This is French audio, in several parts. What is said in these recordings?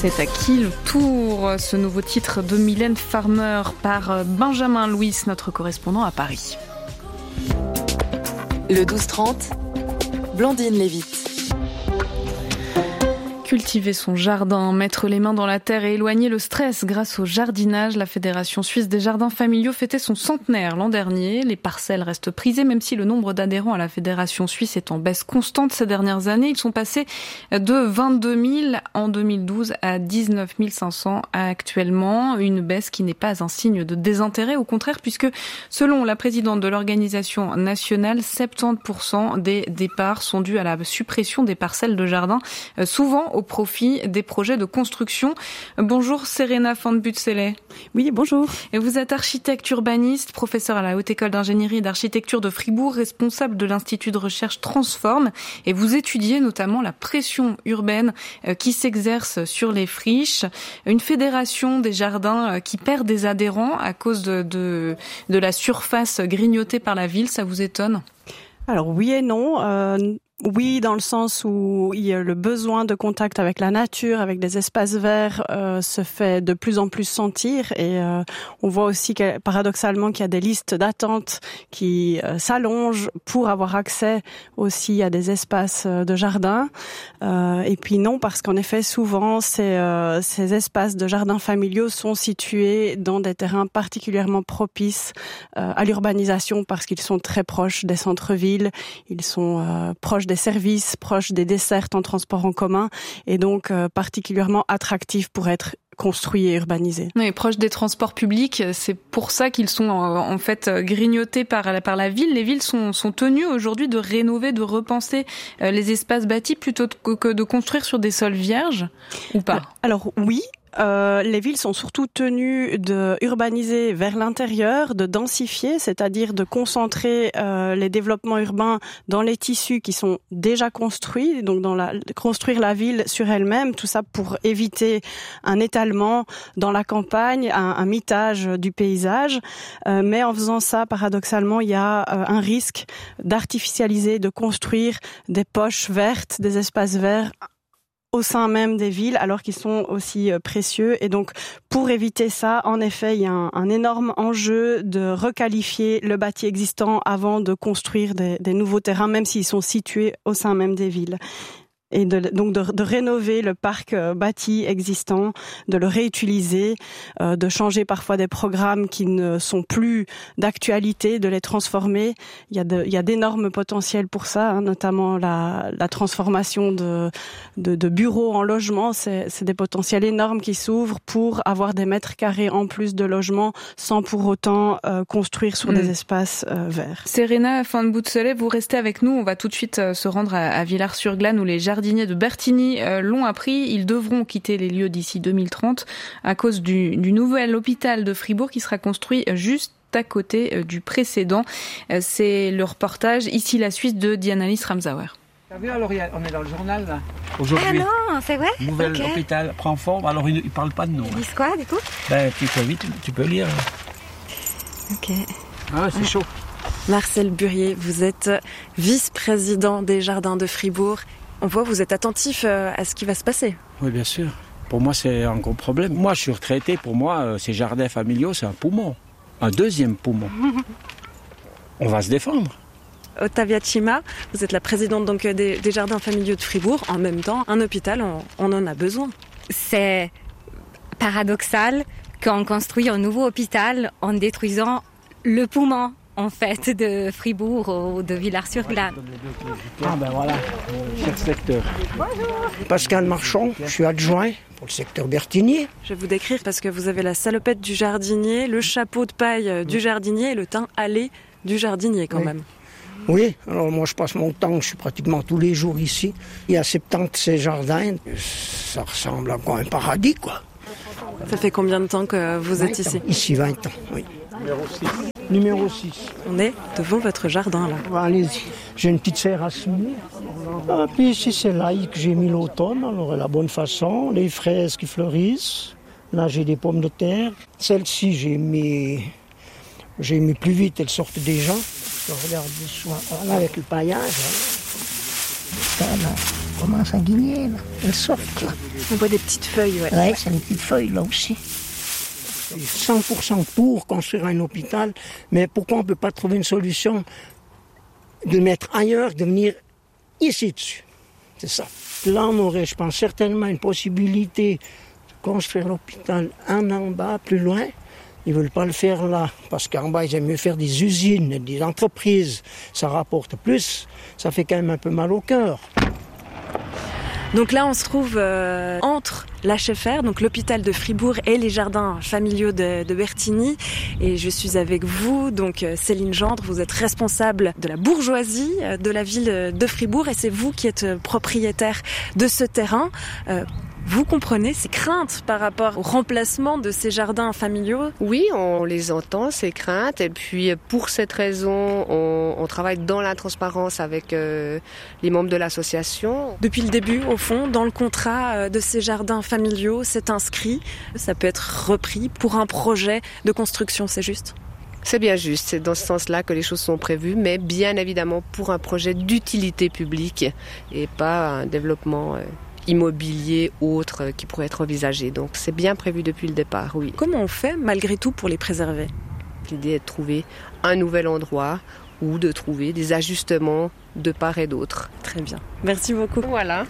C'est à qui le tour, ce nouveau titre de Mylène Farmer par Benjamin Louis, notre correspondant à Paris. Le 12-30, Blandine Lévite. Cultiver son jardin, mettre les mains dans la terre et éloigner le stress grâce au jardinage. La Fédération suisse des jardins familiaux fêtait son centenaire l'an dernier. Les parcelles restent prisées, même si le nombre d'adhérents à la Fédération suisse est en baisse constante ces dernières années. Ils sont passés de 22 000 en 2012 à 19 500 actuellement. Une baisse qui n'est pas un signe de désintérêt, au contraire, puisque selon la présidente de l'organisation nationale, 70% des départs sont dus à la suppression des parcelles de jardin, souvent au profit des projets de construction. Bonjour Serena van Butsele. Oui, bonjour. Et vous êtes architecte urbaniste, professeur à la Haute École d'ingénierie et d'architecture de Fribourg, responsable de l'Institut de recherche Transform, et vous étudiez notamment la pression urbaine qui s'exerce sur les friches. Une fédération des jardins qui perd des adhérents à cause de la surface grignotée par la ville, ça vous étonne ? Alors oui et non. Oui, dans le sens où il y a le besoin de contact avec la nature, avec des espaces verts, se fait de plus en plus sentir. Et on voit aussi paradoxalement qu'il y a des listes d'attente qui s'allongent pour avoir accès aussi à des espaces de jardin. Et puis non, parce qu'en effet, souvent, ces espaces de jardins familiaux sont situés dans des terrains particulièrement propices à l'urbanisation, parce qu'ils sont très proches des centres-villes, ils sont proches des services, proches des dessertes en transport en commun, et donc particulièrement attractifs pour être construits et urbanisés. Oui, proches des transports publics, c'est pour ça qu'ils sont en fait grignotés par la ville. Les villes sont tenues aujourd'hui de rénover, de repenser les espaces bâtis plutôt que de construire sur des sols vierges, ou pas ? Alors oui. Les villes sont surtout tenues de urbaniser vers l'intérieur, de densifier, c'est-à-dire de concentrer les développements urbains dans les tissus qui sont déjà construits, donc construire la ville sur elle-même, tout ça pour éviter un étalement dans la campagne, un mitage du paysage. Mais en faisant ça, paradoxalement, il y a un risque d'artificialiser, de construire des poches vertes, des espaces verts au sein même des villes, alors qu'ils sont aussi précieux. Et donc, pour éviter ça, en effet, il y a un énorme enjeu de requalifier le bâti existant avant de construire des nouveaux terrains, même s'ils sont situés au sein même des villes. Et donc de rénover le parc bâti existant, de le réutiliser, de changer parfois des programmes qui ne sont plus d'actualité, de les transformer. Il y a d'énormes potentiels pour ça, notamment la transformation de bureaux en logements. C'est des potentiels énormes qui s'ouvrent pour avoir des mètres carrés en plus de logements sans pour autant construire sur des espaces verts. Serena van Butsele, vous restez avec nous. On va tout de suite se rendre à Villars-sur-Glâne où les jardiniers de Bertigny l'ont appris. Ils devront quitter les lieux d'ici 2030 à cause du nouvel hôpital de Fribourg qui sera construit juste à côté du précédent. C'est le reportage Ici la Suisse de Diana-Lise Ramsauer. T'as vu, alors on est dans le journal là, aujourd'hui. Ah non, c'est vrai. Nouvel hôpital prend forme, alors ils ne parlent pas de nous. Ils disent quoi du coup ? Tu peux lire. Ok. Ah, c'est chaud. Marcel Burier, vous êtes vice-président des Jardins de Fribourg. On voit que vous êtes attentif à ce qui va se passer. Oui, bien sûr. Pour moi, c'est un gros problème. Moi, je suis retraité. Pour moi, ces jardins familiaux, c'est un poumon. Un deuxième poumon. On va se défendre. Ottavia Chima, vous êtes la présidente donc des Jardins familiaux de Fribourg. En même temps, un hôpital, on en a besoin. C'est paradoxal qu'on construit un nouveau hôpital en détruisant le poumon, en fait, de Fribourg ou de Villars-sur-Glâne. Ah ben voilà, cher secteur. Bonjour. Pascal Marchand, je suis adjoint pour le secteur Bertigny. Je vais vous décrire parce que vous avez la salopette du jardinier, le chapeau de paille du jardinier et le teint hâlé du jardinier quand même. Oui, alors moi je passe mon temps, je suis pratiquement tous les jours ici. Il y a 70 ces jardins, ça ressemble à quoi, un paradis quoi. Ça fait combien de temps que vous êtes ici ? Ici 20 ans, oui. Numéro 6. On est devant votre jardin là. Allez-y, j'ai une petite serre à souder. Ah, puis ici c'est l'ail que j'ai mis l'automne, alors la bonne façon, les fraises qui fleurissent. Là j'ai des pommes de terre. Celle-ci j'ai mis plus vite, elles sortent déjà. Je regarde le soir, voilà, avec le paillage. Voilà. commencent à guigner, là. Elles sortent, là. On voit des petites feuilles, ouais. Ouais, c'est des petites feuilles, là aussi. 100% pour construire un hôpital, mais pourquoi on ne peut pas trouver une solution de le mettre ailleurs, de venir ici dessus? C'est ça. Là, on aurait, je pense, certainement une possibilité de construire l'hôpital en bas, plus loin. Ils ne veulent pas le faire là, parce qu'en bas, ils aiment mieux faire des usines, des entreprises. Ça rapporte plus, ça fait quand même un peu mal au cœur. Donc là, on se trouve entre l'HFR, donc l'hôpital de Fribourg, et les jardins familiaux de Bertigny. Et je suis avec vous, donc Céline Gendre, vous êtes responsable de la bourgeoisie de la ville de Fribourg, et c'est vous qui êtes propriétaire de ce terrain. Vous comprenez ces craintes par rapport au remplacement de ces jardins familiaux? Oui, on les entend, ces craintes. Et puis, pour cette raison, on travaille dans la transparence avec les membres de l'association. Depuis le début, au fond, dans le contrat de ces jardins familiaux, c'est inscrit. Ça peut être repris pour un projet de construction, c'est juste? C'est bien juste, c'est dans ce sens-là que les choses sont prévues, mais bien évidemment pour un projet d'utilité publique et pas un développement immobilier autre qui pourrait être envisagé. Donc c'est bien prévu depuis le départ, oui. Comment on fait malgré tout pour les préserver? L'idée est de trouver un nouvel endroit ou de trouver des ajustements de part et d'autre. Très bien. Merci beaucoup. Voilà.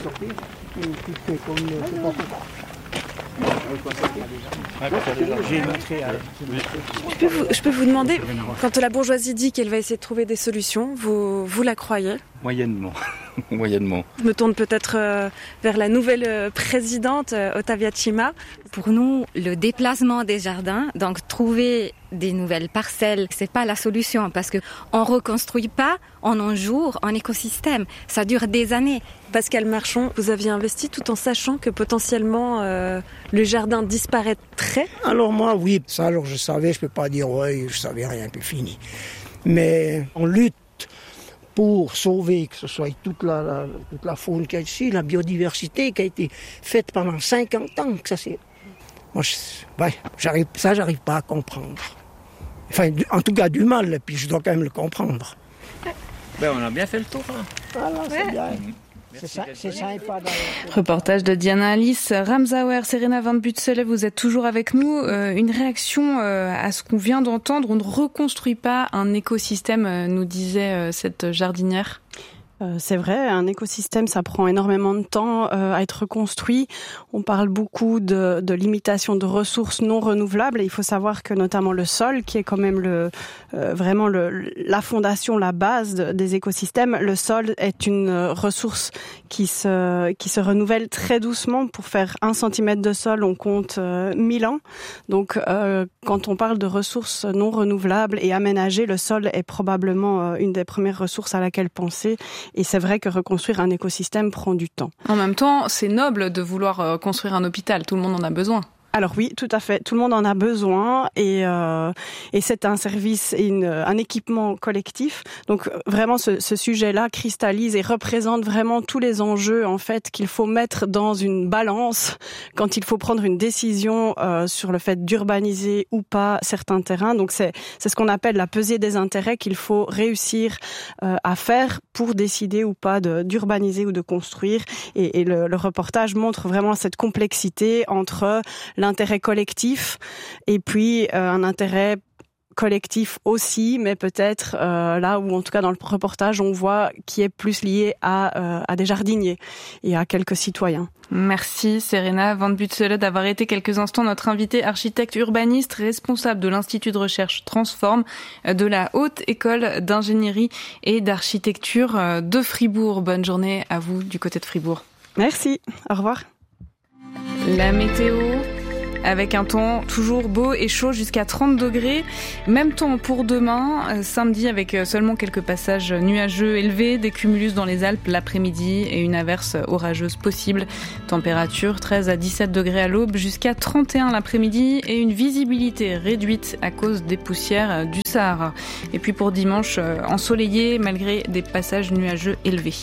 Je peux vous demander, quand la bourgeoisie dit qu'elle va essayer de trouver des solutions, vous la croyez? Moyennement. Moyennement. Je me tourne peut-être vers la nouvelle présidente, Ottavia Cima. Pour nous, le déplacement des jardins, donc trouver des nouvelles parcelles, c'est pas la solution parce que on reconstruit pas en un jour un écosystème. Ça dure des années. Pascal Marchon, vous aviez investi tout en sachant que potentiellement le jardin disparaîtrait? Alors moi, oui, ça alors je savais, je peux pas dire ouais, je savais rien, puis fini. Mais on lutte pour sauver, que ce soit toute la faune qu'il y a ici, la biodiversité qui a été faite pendant 50 ans. Que ça, c'est... Moi, j'arrive pas à comprendre. Enfin, en tout cas, du mal, puis je dois quand même le comprendre. On a bien fait le tour. Hein. Voilà, c'est bien. C'est sympa. Reportage de Diana Alice Ramsauer, Serena Van Butsele, vous êtes toujours avec nous. Une réaction à ce qu'on vient d'entendre. On ne reconstruit pas un écosystème, nous disait cette jardinière. C'est vrai, un écosystème, ça prend énormément de temps à être reconstruit. On parle beaucoup de limitation de ressources non renouvelables. Et il faut savoir que notamment le sol, qui est quand même vraiment la fondation, la base des écosystèmes, le sol est une ressource qui se renouvelle très doucement. Pour faire 1 centimètre de sol, on compte 1000 ans. Donc, quand on parle de ressources non renouvelables et aménagées, le sol est probablement une des premières ressources à laquelle penser. Et c'est vrai que reconstruire un écosystème prend du temps. En même temps, c'est noble de vouloir construire un hôpital. Tout le monde en a besoin. Alors oui, tout à fait. Tout le monde en a besoin et c'est un service et un équipement collectif. Donc vraiment, ce sujet-là cristallise et représente vraiment tous les enjeux en fait qu'il faut mettre dans une balance quand il faut prendre une décision sur le fait d'urbaniser ou pas certains terrains. Donc c'est ce qu'on appelle la pesée des intérêts qu'il faut réussir à faire pour décider ou pas d'urbaniser ou de construire. Et le reportage montre vraiment cette complexité entre l'intérêt collectif et puis un intérêt collectif aussi, mais peut-être là où en tout cas dans le reportage on voit qui est plus lié à des jardiniers et à quelques citoyens. Merci Serena Van Butsele d'avoir été quelques instants notre invitée architecte urbaniste responsable de l'Institut de recherche Transform de la Haute École d'ingénierie et d'architecture de Fribourg. Bonne journée à vous du côté de Fribourg. Merci, au revoir. La météo avec un temps toujours beau et chaud jusqu'à 30 degrés. Même temps pour demain, samedi avec seulement quelques passages nuageux élevés, des cumulus dans les Alpes l'après-midi et une averse orageuse possible. Température 13 à 17 degrés à l'aube jusqu'à 31 l'après-midi et une visibilité réduite à cause des poussières du Sahara. Et puis pour dimanche, ensoleillé malgré des passages nuageux élevés.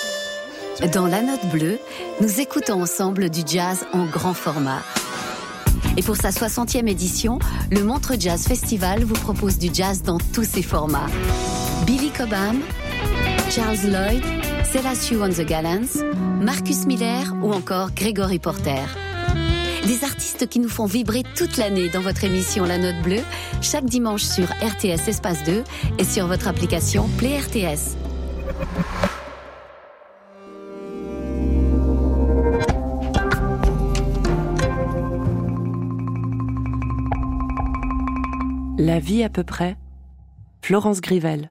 Dans La Note Bleue, nous écoutons ensemble du jazz en grand format. Et pour sa 60e édition, le Montreux Jazz Festival vous propose du jazz dans tous ses formats. Billy Cobham, Charles Lloyd, Celasius and the Gallants, Marcus Miller ou encore Gregory Porter. Des artistes qui nous font vibrer toute l'année dans votre émission La Note Bleue, chaque dimanche sur RTS Espace 2 et sur votre application Play RTS. La vie à peu près, Florence Grivel.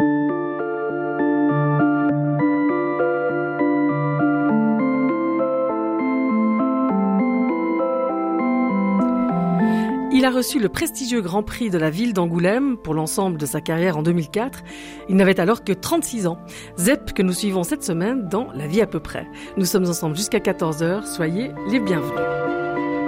Il a reçu le prestigieux Grand Prix de la ville d'Angoulême pour l'ensemble de sa carrière en 2004. Il n'avait alors que 36 ans. Zep que nous suivons cette semaine dans La vie à peu près. Nous sommes ensemble jusqu'à 14h. Soyez les bienvenus.